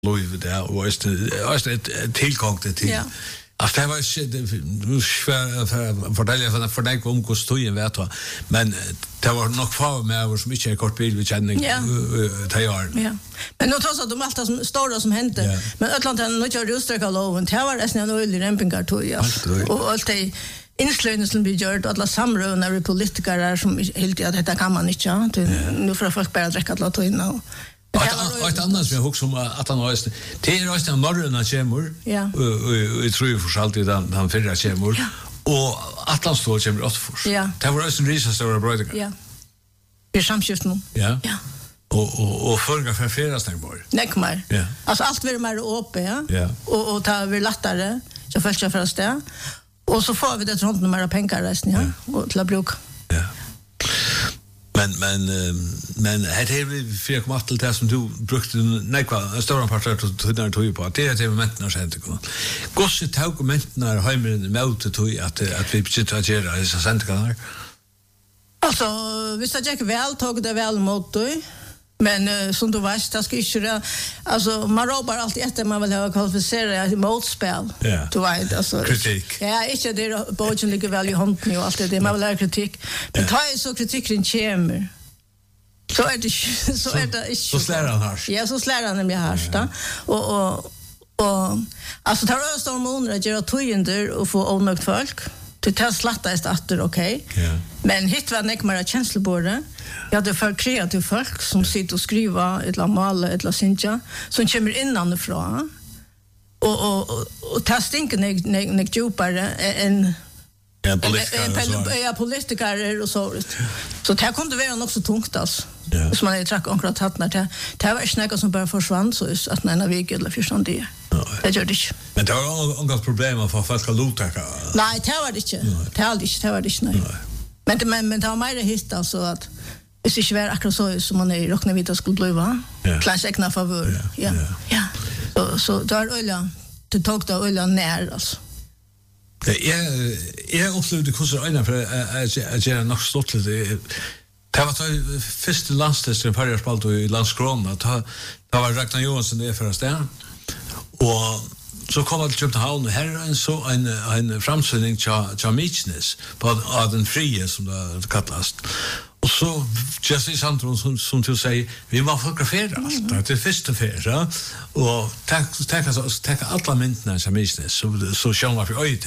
Louis där och ett tillgång till. Ja. Alltså det var ju för dig om kostojen vet jag. Men det var nog kvar med som inte är kort bil vi känner Ja. Men nu trots att de allt som stora som hände. Men Atlanten nu gör rusträcka loven. Det var resten av öl i Rempingar tog ja. Och allt det inslöjning som vi gör alla samröna med politiker som helt att detta kan man inte. Nu för folk bara dricka att låta in och ett annat som jag också om att han har det är just en norröna kemur. Ja. Jag tror ju för alltid han förra kemur. Och Atlantsstål kommer åt för. Ja. Det var också en risa stora brödingar. Ja. Vi samskift nu. Ja. Och förga för flera stängbar. Neckmar. Ja. Alltså allt blir mer uppe, ja. Ja. Och ta vi lättare. Så först jag först det. Och så får vi det runt några pengar resten, ja. Och till bruk. Ja. Men det är vi 4,8 till det som du brukte en stor part att du tog på. Det är det momenten har sent gå. Gosse tog momenten hemmen med tog att vi sitter att göra så sent kan. Alltså, visst att jag väl tog det väl mot dig. Men som du vet, det ska inte alltså man ropar alltid efter man vill ha kvalificerat motspel. Du vet alltså. Kritik. Ja, inte det bogen ligger väl i handen och allt det man vill ha kritik. Men tar ju så kritiken kommer. Så är det inte. Så slår han harsh. Ja, så slår han nämligen harsh då. Och alltså tar öst om undra göra tojender och få onökt folk. Det tar slatta är åter okej. Men hit var det mer känsloborde. Ja, det är för kreativa folk som sitter och skriver ett la mål eller synja som kommer innanifrån. Och tar stinker när djupare än politiker och så. Så det här kunde vara nog så tungt alltså. Som man är track omkring hatt när det var snäcka som bara försvann så att när vi gick eller förstånd det. Det gör det inte. Men det var något problem för folk att lotaka. Nej, det var det inte. Det var det inte. Men det var mer hitta alltså att hvis ikke var akkurat så som man er råkne vidt skulle bli, va? Klans egna favør. Ja. Så det var øyla, det tog da øyla nær, altså. Jeg opplevde hvordan øyne for at gjøre nok stått litt. Det var det første landstester i Parjarspalt og i Landskrona. Det var Ragnar Johansson det for sted. Og så kom jeg til København, og her er en framsynning til Mytsnes, av den frie, som det kallas. Och så just i centrum som du säger vi var fotografera allt det första färra och ta alla mynten som business så sjön var för öjta.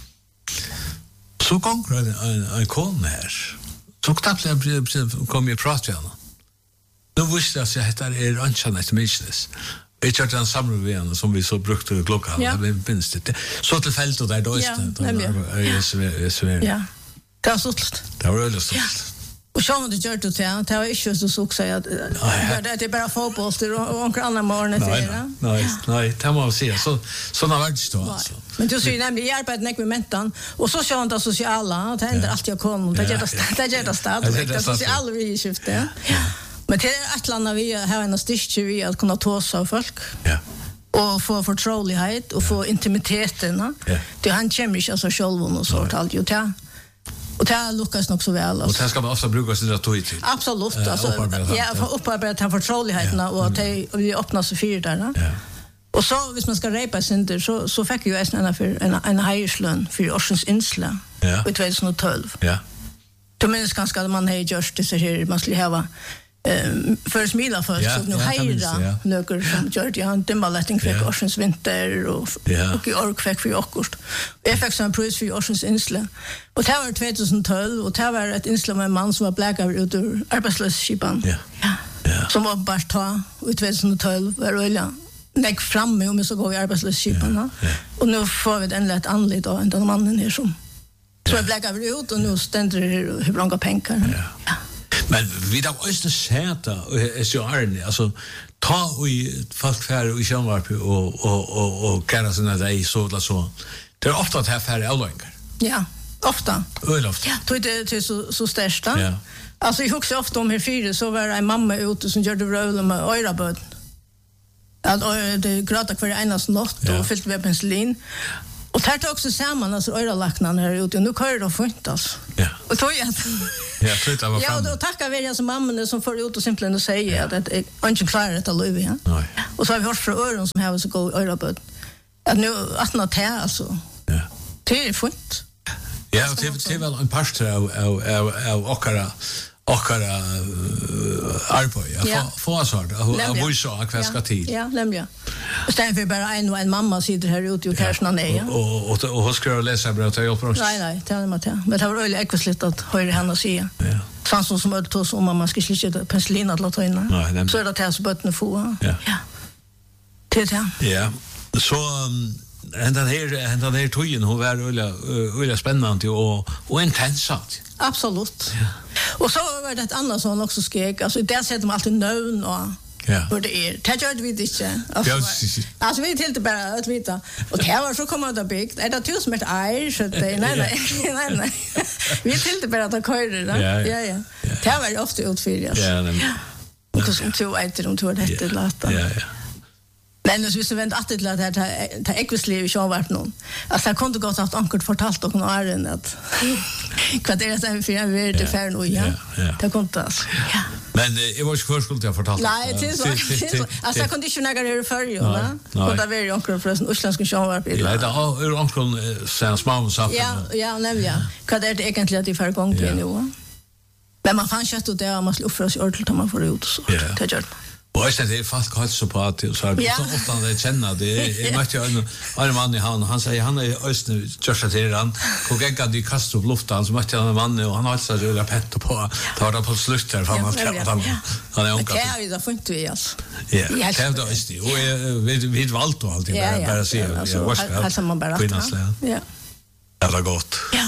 Så en kon här. Så knappt jag kom i prata igen. Nu visste jag att det är anchanet business. Jag tror den samråden som vi så brukte klockan vi minns det. Så till fält och där då är det. Ja. Det var sålt. Det var det sålt. Och så har det gjort det var inte så att säga att det är bara fotboll och andra morgonen Nej, det måste säga så har varit så alltså. Men du ser nämligen jag arbetar med mentan och så kör det sociala och det händer alltid jag kommer det gör det stad det sociala vi skiftar. Men det är att landa vi har en styrka vi att kunna ta oss av folk. Ja. Och få förtrolighet och få intimiteten. Det han kommer inte så själv och så allt ju ta. Och det lukas nog så väl. Och det ska man ofta bruka sig till. Absolut. Alltså, för upparbeta förtroligheterna och att vi öppnar så fyra där. Ja. Och så, hvis man ska repa synder, så fick ju en hejerslön för årsens insla i 2012. Ja. Du minns ganska att man har gjort det så här, man skulle ha för smila för så nu hejra några som gör det han dimmaletting fick årsens vinter och i år fick för august. Jag fick en pris för årsens insla. Och det var 2012 och det var ett insla med en man som var bläckad ut ur arbetslöshetsskipan. Ja. Som var bara ta i 2012 var öliga. Lägg fram med om så går vi arbetslöshetsskipan. Och nu får vi den lätt anledning då än den mannen här som är bläckad ut och nu ständer det hur långa pengar. Ja. Men vi da også sæta SJR altså ta i folk færre i Sjønvarp og kæra sine deg så eller så. Det er ofte at her færre avløyngar. Ja, ofte. Øyla ofte. Ja, det er så størst. Ja. Altså, jeg husker ofte om her fire, så var det en mamma ute som gjør det røvle med øyrabøden. Det gråta hver eneste natt og fyllt ved penicillin. Och tar det också samman alltså öralaknan här ute. Nu kör det fint alltså. Ja. Och tror jag att ja, tror jag var fram. Ja, då tackar vi som mamman som får ut och simpelthen säger att det inte klarar detta liv, ja. Nej. Och så har vi hört från öron som har så god öraböd. Att nu att nå te alltså. Ja. Det är fint. Ja, och det är väl en pastor av åkara arbete. Ja, få så att vi så att kväska tid. Ja, nämligen. Istället för bara en mamma sitter här ute och tärsna ner. Och hon ska läsa bra till hjälp oss. Nej, det är inte. Men det var väldigt ekvisligt att höra henne säga. Ja. Sånt som öde oss om man ska slita penicillin att låta in. Nej, så är det att så botten få. Ja. Det är det. Ja. Så den här tojen hon var väldigt spännande och intensat. Absolut. Ja. Och så var det ett annat som också skrek. Alltså där sätter man alltid nön och hur det är. Det gör vi inte. Alltså vi tänkte bara att vita. Och det var så kommer det byggt. Är det tusen med är så det nej. Vi tänkte bara att det körde det. Ja. Det var ju ofta utfylljas. Ja. Och så tog jag inte de tog det låta. Ja. Men så vi vänt att det ta ekvisliv i sjövart någon. Alltså jag kunde gott haft ankert fortalt och någon är att vad det är så för jag vill det för nu ja. Det kunde alltså. Ja. Men det var ju förskuld jag fortalt. Nej, det är så. Alltså jag kunde inte näga för ju, va? Och där var ju ankert för en utländsk sjövart. Ja, det är ankert sen små saker. Ja, nämligen. Vad är det egentligen att det för gång till nu? Men man fann kött och det man skulle offra sig ordentligt om man får ut så. Det gör och det är fast helt så på att så här ofta det känner det är mycket en man i han säger han är östnu just till han och gänga de kastar upp luften så mycket en man och han har alltså rulla pett på tar det på slut där för han är onkel. Ja, det får inte vi alltså. Ja, det är det och vi valt och allt det bara se jag ska man bara. Ja. Det var gott. Ja.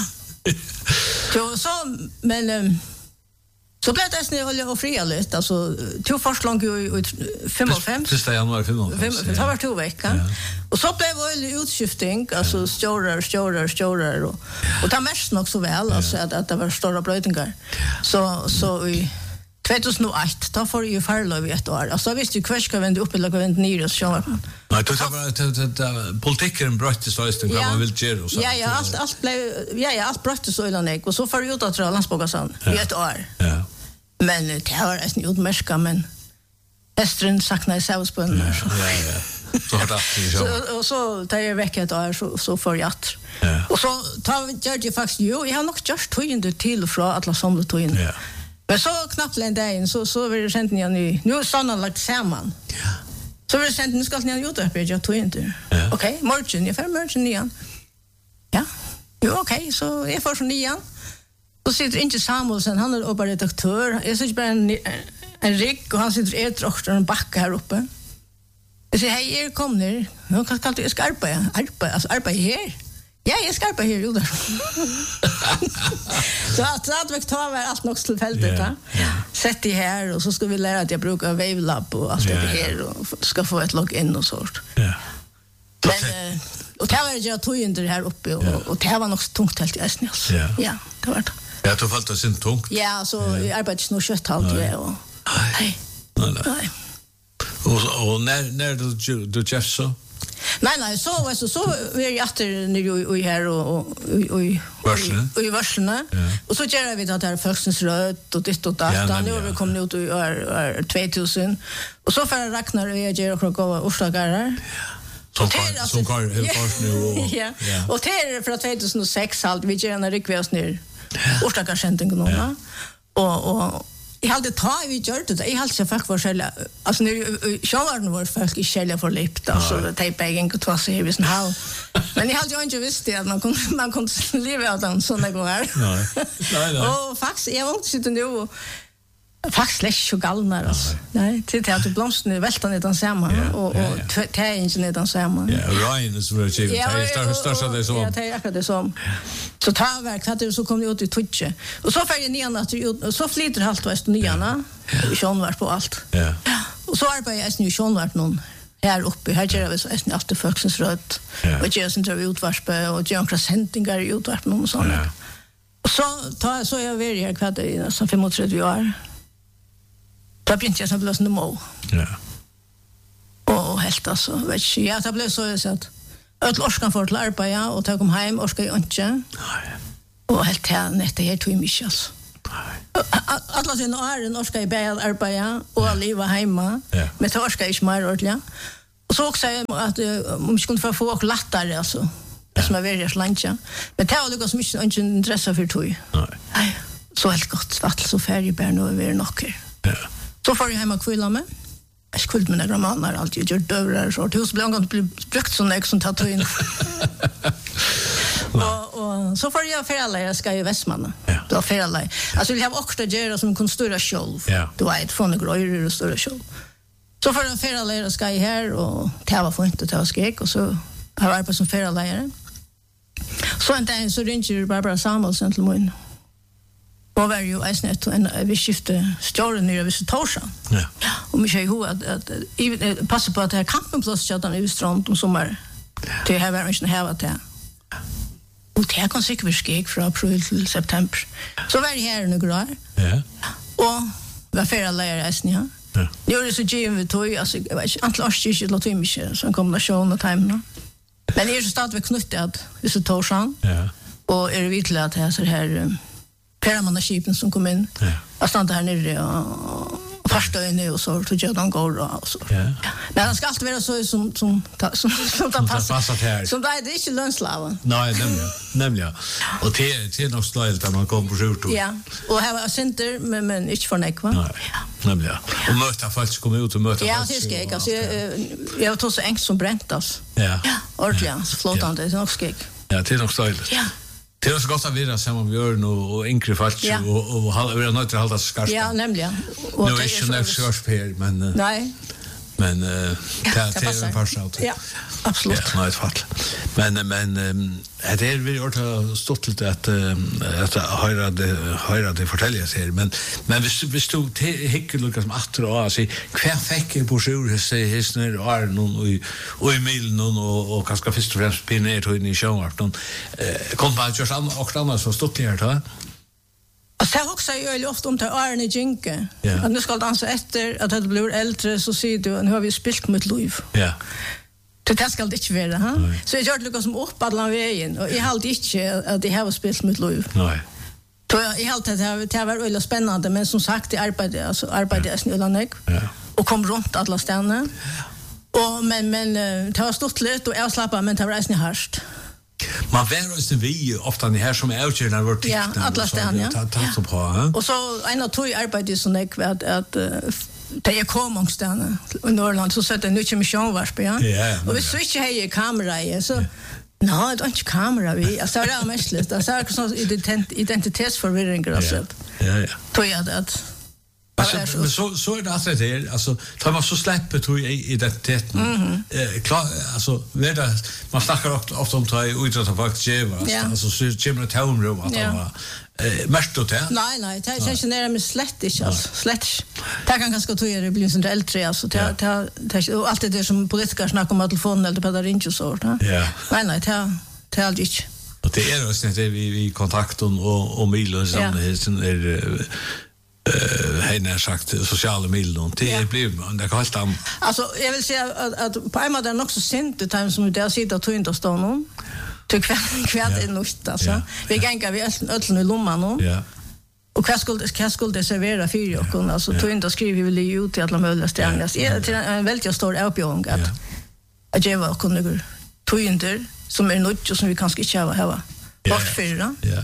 Så men så blev det snö olja och fria lite alltså två förslång i 55 1 januari 55 det var 2 veckor och så blev det utskiftning alltså stora och det mest nog så väl alltså att det var stora blödningar så i 2008 då får ju farlöv i ett år alltså visst ju kvar ska vända upp eller vända ner så var nej det var politiken brötte så just vad man vill göra så ja allt blev allt brötte så eller och så får ju ut att landsbogsan i ett år ja. Men det har jag inte utmärka, men hästen saknar i sävsbunnen. Ja. Så har det och så tar jag väck ett år så får jag att. Ja. Och så gör jag faktiskt, jag har nog gjort tøyende till och från alla somla tøyende. Ja. Men så knappt en dag så vill jag sända igen nu är sådana lagt samman. Ja. Så vill jag sända, nu ska jag gjort upp, jag tøyende. Ja. Okej, morgon, jag får morgon igen. Ja, jo okej, så jag får så nian. Så sitter inte Samuelsen, han är bara redaktör. Jag sitter bara en rigg och han sitter ett och en backa här uppe. Jag säger, hej, kom ner. Jag kan kalla det skarpa. Arbeta här. Ja, jag skarpa här, jo där. Så att vi tar väl allt något tillfälligt. Sätt det här och så ska vi lära att jag brukar Wavelab och allt det här och ska få ett login och sånt. Ja. Men, och det var jag tog in det här uppe och det var nog tungt helt i Esnäs. Ja, det var det. Ja, du falt det sin tungt. Ja, så jag arbetar nog 7,5 och nej. Och när du Jeff så? Nej, så var jag efter när vi här och i varslena. Och så gör vi det här Folksens röd och ditt och datt. Nu har vi kommit ut i år 2000. Och så för Ragnar och jag gör och gå Oslagarar. Som går helt fast nu och och det är för att 2006 halt vi gör en request ner Oslagarsentingen nu. Och jag hade vi gör det. Jag hade så fuck för själva. Alltså när själva var folk i själva för lipt alltså tejpa igen och två sig visst how. Men jag hade ju inte visst det att man kunde leva utan såna gånger. Nej. Och faktiskt jag var inte nu faktiskt lätt så galnar alltså. Nej, det att blomsten är vältan i den samma och täingen i den samma. Ja, Ryan är så väldigt största det så. Ja, det är det som. Så tar verk hade så kom det ut i Twitch. Och så färger nian att så flyter halt väst niarna. Vi sjön på allt. Ja. Och så arbetar jag nu sjön vart någon här uppe. Här gör vi så är alltid Folksens rött. Och gör sånt där utvarspe och gör några sändningar i utvarp någon sån. Och så jag vill jag kvad i så 35 år. Då började jag så blåsande må. Ja. Och helt alltså, vet jag det blev så att Öll orskan for til arbeid, ja, og ta kom heim, orska jeg ikke. Og helt til nette her tog mye, altså. Alla sine åren orska jeg bare arbeid, og livet heima, men det orska jeg ikke mer ordentlig. Og så også jeg at om vi skulle få åk lattere, altså, det som er veldig slantja. Men det var lukket som ikke interesse for tog. Nei. Så helt godt, så ferdig bare nå er vi nok her. Så får jeg hjemme kvilla med. Jeg skuld med några mannar alltid gjør dører så det blev en gång brukt sån där som tatuin. och så får jag förälder ska i Västmanna. Då förälder. Alltså vi har också göra som kan störa själv. Du vet från det gröjer och störa själv. Så får jag förälder ska i här och ta var inte ta skäck och så har jag på som förälder. Så inte så ringer Barbara Samuelsen till mig. Och var ju äsnet en vi skifte stjärnan nere vid Torsan. Ja. Och mig säger att even passa på att det här campingplats chatten i strand om sommar. Det har varit en här det. Och det här kan säkert skeg från april till september. Så var det här nu grå. Ja. Och var förra lära äsnet. Ja. Nu är det så givet tog alltså jag vet inte antal års till att mycket som kombination och time. Men det är så stad vi knutet vid Torsan. Ja. Och är det vittlat att det är så här Peramannaskipen som kom in. Jag stannade här nere och första inne och så tog jag den går och så. Men det ska alltid vara så som passar här. Som det är inte lönslaven. Nej, nämligen. Och det är nog slöjligt att man kommer på skjortor. Ja, och här var center men inte för nekva. Nej, nämligen. Och möta folk som kommer ut och möta folk. Ja, det ska jag. Alltså, jag var tog så ängst som bräntas. Ja. Ordentligt, så flåtande. Det är nog skeg. Ja, det är nog slöjligt. Ja. Det är så gott att vi är samman med Björn och Inkri Falch och vi är nöjt att hålla sig skarpt. Ja, nämligen. Nu är det inte nöjt skarpt här, men... Nej. Men det är en farsaut. Ja, absolut. Ja, nöjt fall. Men det är vi har stått lite att höra det fortäljas här. Men vi stod hickar lukka som attra och alltså kvar fick jag på sjur sig snör och Arnon och i milen och ganska först och främst pinner till i sjönvart. Kom bara just och annars så stått här då. Och så också jag ju ofta om till Arne Jinke. Att nu ska dansa efter att det blir äldre så ser du nu har vi spilt mot liv. Ja. Det ska det inte vara, ha? Så jag gör det liksom upp alla vägen och jag hade inte att det har spilt mot liv. Nej. Så jag hade det var väldigt spännande men som sagt det arbetade jag snällt och kom runt alla ställen. Och men det var stort lätt och jag slappade men det var nästan harst. Man värre vi ofta det här som är utgörande vårt tikt. Ja, alla ställen, ja. Och så en av två arbetade som jag vet att det är komongställen i Norrland så sätter nu kommer sjönvarp, ja. Och vi så inte har kamera så nej, det är inte kamera vi. Alltså det är mest lite. Alltså det är sån identitetsförvirring alltså. Ja. Tror jag att alltså, men så är det alltså det alltså tar man så släpper tror jag identiteten. Klar alltså man snackar ofta om att utrata faktiskt geva alltså så kommer det tomrum att vara mest då det. Nej, det känns nära med slett inte alltså slett. Det kan ganska tror jag det blir sånt äldre alltså det och allt det som politiker snackar om telefonen eller på där inte så va. Nej, det är aldrig inte. Och det är också det vi kontakten och mejl och sånt är henne sagt sociala medier det blir det kan helt alltså jag vill säga att på en måte är det också sent det time som där sitter att inte stå någon till kvart är nog alltså vi gänga vi öllen i lomman nu ja och vad skulle det servera för och alltså tog inte skriva vi ju ut till alla möjliga ställen jag till en väldigt stor uppgång att jag var kunde tog inte som är något som vi kanske inte har här bort för ja.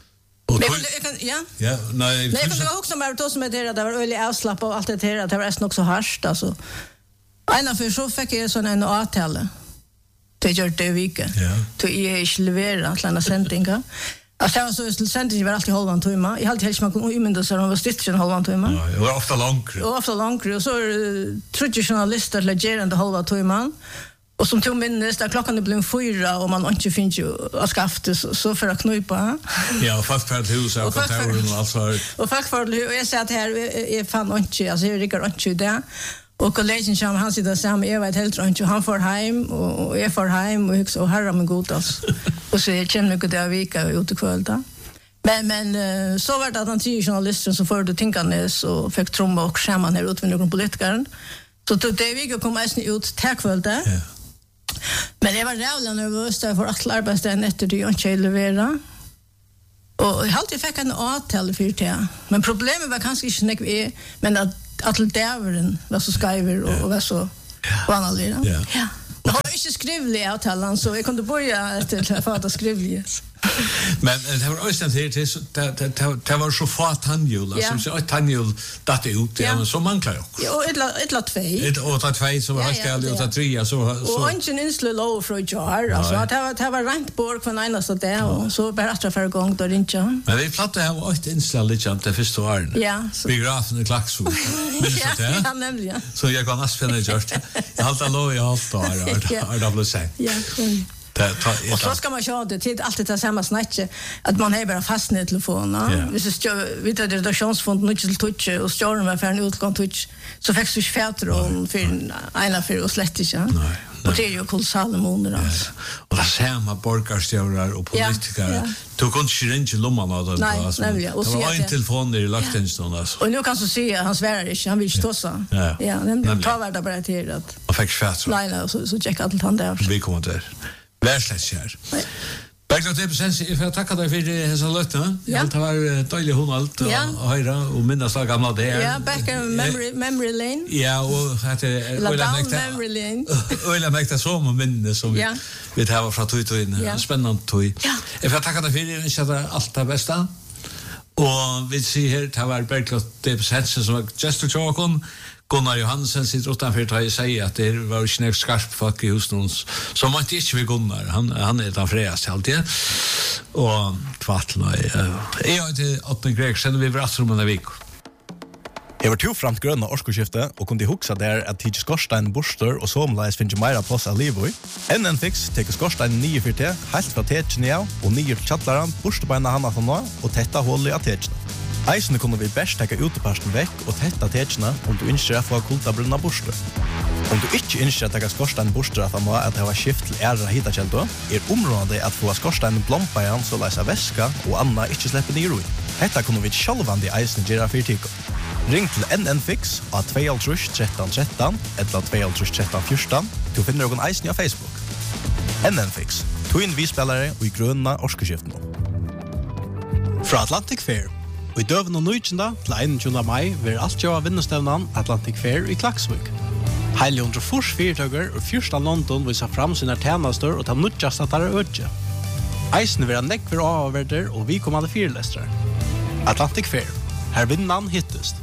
Ja, nej. Nej, jag kan också med som det var öle avslappa och allt det här det var nästan också harst alltså. Ena för så fick jag sån en avtal. Det gör det vecka. Ja. Till jag leverera till en sändning. Alltså jag så sändningen var alltid halvan timme. Jag hade helst man kunde umynda sig om var stitchen halvan timme. Ja, det var ofta långt. Och ofta långt och så trodde journalister legerande halva timmen. Och som tog minst där klockan blev 4 och man inte finns ju att skafta så för att knupa. Ja, fast för hus och kontoren och alltså. Och fack för och jag sa att här är fan inte alltså jag ringer inte där. Och kollegen som han sitter samman jag vet helt runt och han får hem och jag får hem och så herra med god alltså. Och så jag känner mycket där vecka ut till kvällen. Men så var det att han tio journalister som förde tänkandes och fick tromma och skämma ner ut med någon politiker. Så det vi kom nästan ut tack för det. Men jag var rävla nervös där för att arbetsdagen efter det jag inte leverera. Och jag alltid fick en avtal för det. Men problemet var kanske inte när men att däveren var så skriver och var så vanligt. Ja. Jag har inte skrivlig avtalan så jag kunde börja efter att få skrivlig. Men det var också det var så få tandhjul som så ett tandhjul datt ut men så man klarar också. Och ett två. Och två så var hastigt och tre så och ingen insle low för jar alltså det var rent bort från ena så där och så bara att för gång då inte. Men vi plattade här ett installerat det första året. Ja. Biografen i Klaxvik. Ja, nämligen. Så jag kan nästan spela just. Jag har alltid lov jag har det blivit sagt. Ja. Och så ska man köra det till allt det samma snacket att man har bara fastnat i telefonen. Vi så vet det redaktionsfond nu till touch och står med för en utgång touch så fick du fätter om för ena för och slett inte. Och det är ju kolossala månader alltså. Och det samma borgarstjórar och politiker tog inte ringa lomman av det. Nej, och så var en telefon där i lagtjänsten alltså. Och nu kan så se han svärar inte, han vill inte ståsa. Ja, nämligen ta värda bara till att. Och fick fätter. Nej, så check allt han där. Vi kommer där. Värsletsjär. Bergland Ebesens, jag får tacka dig för dessa lötterna. Det var dejligt honalt och höra och minnas det gamla det. Ja, back in memory lane. Ja, och memory lane. Och jag märkte så om minne som vi har från tog in. Spännande tog. Jag får tacka dig för det. Jag önskar allt det bästa. Och vi ser här, det var Bergland Ebesens som var gestor till åken. Gunnar Johansen sitter utanför att säga att det var ju snägt skarpt folk i husen som man inte vill Gunnar. Han är den fräs alltid. Och tvattna. Jag har inte 8 Gregsen vi var om en vecka. Jag var framt gröna årsskifte och kunde huxa där att tids skorstein borster och somlights finns mera plats av livoj. NN Fix teker skorstein 940 helt fra tetjen och 9 till chattlaren borstebeina handa från nå och tätta hål i tetjen. Eisene kunne vi best taka uteparsten vekk og tetta tetjene om du ønsker å få kultabrunna borster. Om du ikke ønsker å taka skorstein borster at han må at det var skift til ære hitakjeldo, området at få skorstein blompa igjen så leisa væska og anna ikke slippe ned i roi. Hetta kunne vi sjálvandi eisene gjøre fyrtiko. Ring til NN Fix av 21313 eller 21314 til å finne noen eisene av Facebook. NN Fix, tog inn visspillere og i grønna årskeskiften. Fra Atlantic Fair. Og i døven og nøytjenda til 21. mai vil alt gjøre vinnestevnen Atlantic Fair i Klaksvik. Heilig 140 fyrtøkker og fyrsta London viser fram sine tjenester og ta nødjast at det er ødje. Eisen vil ha nekver avverder og vi kommande fyrlestere. Atlantic Fair. Her vinnan hittest.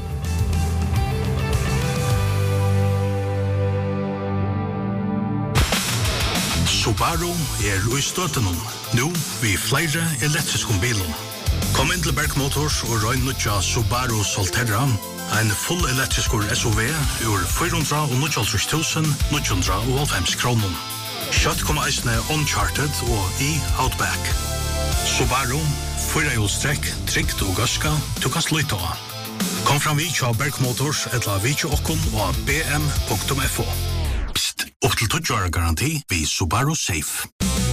Subaru i støtenen. Nå vi flere elektriske bilen. Kom inn til Berg Motors og røy nødja Subaru Solterra, en full elektrisk SUV ur 490.000 kroner. Kjøtt kommer eisene Uncharted og Outback. Subaru, 4-hjulstrekk, trygt og gaska, du kan slutte av. Kom fram vi til Berg Motors eller vi til okken og bm.fo. Psst, opp til 20 år garanti vi Subaru Safe.